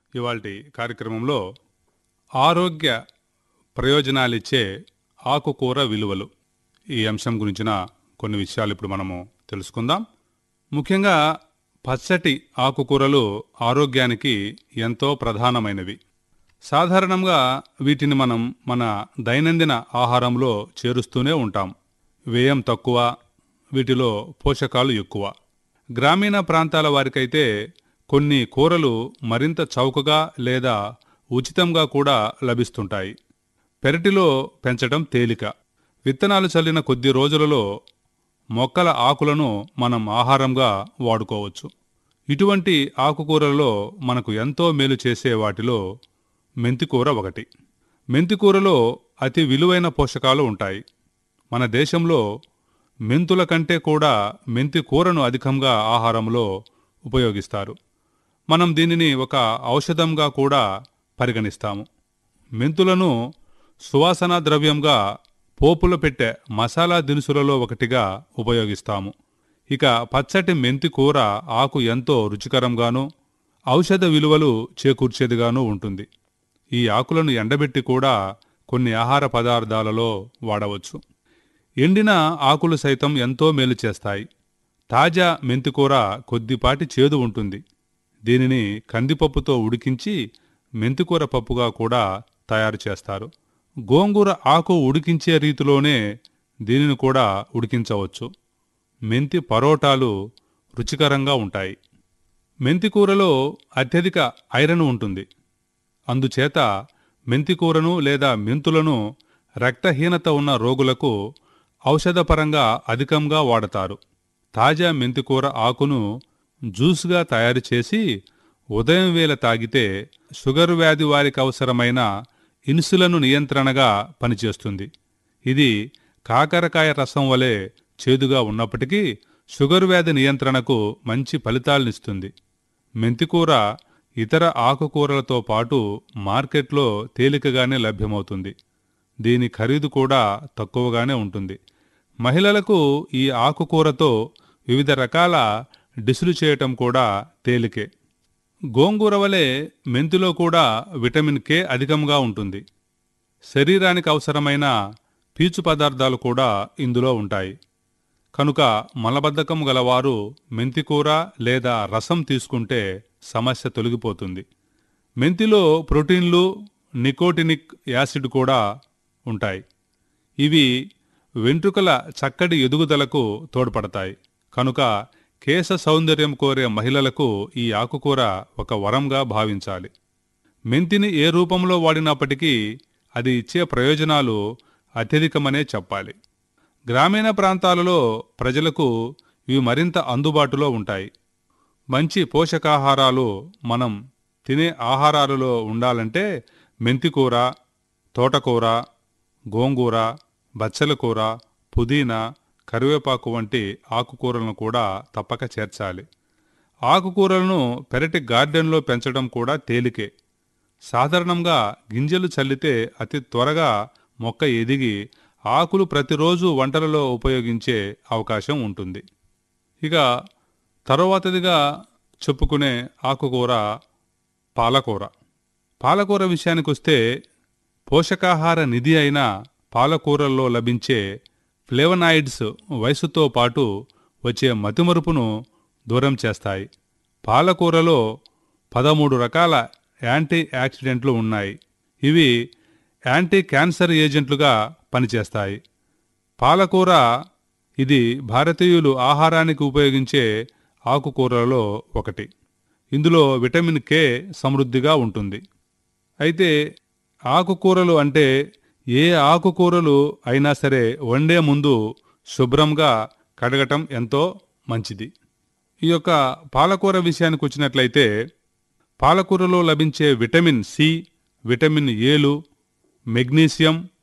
ఇవాల్టి కార్యక్రమంలో ఆరోగ్య ప్రయోజనాలిచ్చే ఆకుకూర విలువలు ఈ అంశం గురించిన కొన్ని విషయాలు ఇప్పుడు మనము తెలుసుకుందాం. ముఖ్యంగా పచ్చటి ఆకుకూరలు ఆరోగ్యానికి ఎంతో ప్రధానమైనవి. సాధారణంగా వీటిని మనం మన దైనందిన ఆహారంలో చేరుస్తూనే ఉంటాం. వ్యయం తక్కువ, వీటిలో పోషకాలు ఎక్కువ. గ్రామీణ ప్రాంతాల వారికైతే కొన్ని కూరలు మరింత చౌకగా లేదా ఉచితంగా కూడా లభిస్తుంటాయి. పెరటిలో పెంచడం తేలిక. విత్తనాలు చల్లిన కొద్ది రోజులలో మొక్కల ఆకులను మనం ఆహారంగా వాడుకోవచ్చు. ఇటువంటి ఆకుకూరలలో మనకు ఎంతో మేలు చేసే వాటిలో మెంతికూర ఒకటి. మెంతికూరలో అతి విలువైన పోషకాలు ఉంటాయి. మన దేశంలో మెంతుల కంటే కూడా మెంతి కూరను అధికంగా ఆహారంలో ఉపయోగిస్తారు. మనం దీనిని ఒక ఔషధంగా కూడా పరిగణిస్తాము. మెంతులను సువాసన ద్రవ్యంగా, పోపులు పెట్టే మసాలా దినుసులలో ఒకటిగా ఉపయోగిస్తాము. ఇక పచ్చటి మెంతి కూర ఆకు ఎంతో రుచికరంగానూ ఔషధ విలువలు చేకూర్చేదిగానూ ఉంటుంది. ఈ ఆకులను ఎండబెట్టి కూడా కొన్ని ఆహార పదార్థాలలో వాడవచ్చు. ఎండిన ఆకులు సైతం ఎంతో మేలు చేస్తాయి. తాజా మెంతికూర కొద్దిపాటి చేదు ఉంటుంది. దీనిని కందిపప్పుతో ఉడికించి మెంతికూర పప్పుగా కూడా తయారు చేస్తారు. గోంగూర ఆకు ఉడికించే రీతిలోనే దీనిని కూడా ఉడికించవచ్చు. మెంతి పరోటాలు రుచికరంగా ఉంటాయి. మెంతికూరలో అత్యధిక ఐరన్ ఉంటుంది. అందుచేత మెంతికూరను లేదా మెంతులను రక్తహీనత ఉన్న రోగులకు ఔషధపరంగా అధికంగా వాడతారు. తాజా మెంతికూర ఆకును జ్యూస్గా తయారు చేసి ఉదయం వేళ తాగితే షుగర్ వ్యాధి వారికి అవసరమైన ఇన్సులిన్ నియంత్రణగా పనిచేస్తుంది. ఇది కాకరకాయ రసం వలె చేదుగా ఉన్నప్పటికీ షుగర్ వ్యాధి నియంత్రణకు మంచి ఫలితాలనిస్తుంది. మెంతికూర ఇతర ఆకుకూరలతో పాటు మార్కెట్లో తేలికగానే లభ్యమవుతుంది. దీని ఖరీదు కూడా తక్కువగానే ఉంటుంది. మహిళలకు ఈ ఆకుకూరతో వివిధ రకాల డిష్లు చేయటం కూడా తేలికే. గోంగూర వలె మెంతిలో కూడా విటమిన్ కే అధికంగా ఉంటుంది. శరీరానికి అవసరమైన పీచు పదార్థాలు కూడా ఇందులో ఉంటాయి. కనుక మలబద్ధకం గలవారు మెంతికూర లేదా రసం తీసుకుంటే సమస్య తొలగిపోతుంది. మెంతిలో ప్రోటీన్లు, నికోటినిక్ యాసిడ్ కూడా ఉంటాయి. ఇవి వెంట్రుకల చక్కటి ఎదుగుదలకు తోడ్పడతాయి. కనుక కేశ సౌందర్యం కోరే మహిళలకు ఈ ఆకుకూర ఒక వరంగా భావించాలి. మెంతిని ఏ రూపంలో వాడినప్పటికీ అది ఇచ్చే ప్రయోజనాలు అత్యధికమనే చెప్పాలి. గ్రామీణ ప్రాంతాలలో ప్రజలకు ఇవి మరింత అందుబాటులో ఉంటాయి. మంచి పోషకాహారాలు మనం తినే ఆహారాలలో ఉండాలంటే మెంతికూర, తోటకూర, గోంగూర, బచ్చల కూర, పుదీనా, కరివేపాకు వంటి ఆకుకూరలను కూడా తప్పక చేర్చాలి. ఆకుకూరలను పెరటి గార్డెన్లో పెంచడం కూడా తేలికే. సాధారణంగా గింజలు చల్లితే అతి త్వరగా మొక్క ఎదిగి ఆకులు ప్రతిరోజు వంటలలో ఉపయోగించే అవకాశం ఉంటుంది. ఇక తరువాతదిగా చెప్పుకునే ఆకుకూర పాలకూర. పాలకూర విషయానికొస్తే పోషకాహార నిధి అయిన పాలకూరల్లో లభించే ఫ్లేవనాయిడ్స్ వయసుతో పాటు వచ్చే మతిమరుపును దూరం చేస్తాయి. పాలకూరలో 13 రకాల యాంటీ ఆక్సిడెంట్లు ఉన్నాయి. ఇవి యాంటీ క్యాన్సర్ ఏజెంట్లుగా పనిచేస్తాయి. పాలకూర ఇది భారతీయులు ఆహారానికి ఉపయోగించే ఆకుకూరలలో ఒకటి. ఇందులో విటమిన్ కే సమృద్ధిగా ఉంటుంది. అయితే ఆకుకూరలు అంటే ఏ ఆకుకూరలు అయినా సరే వండే ముందు శుభ్రంగా కడగటం ఎంతో మంచిది. ఈ యొక్క పాలకూర విషయానికి వచ్చినట్లయితే పాలకూరలో లభించే విటమిన్ సి, విటమిన్ ఏలు, మెగ్నీషియం,